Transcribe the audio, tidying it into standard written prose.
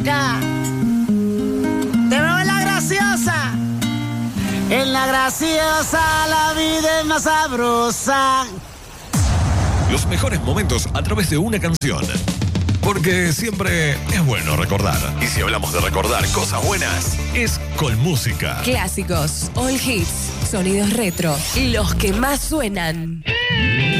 Ya. Te veo en la graciosa. En la graciosa la vida es más sabrosa. Los mejores momentos a través de una canción. Porque siempre es bueno recordar. Y si hablamos de recordar cosas buenas, es con música. Clásicos, all hits, sonidos retro, los que más suenan.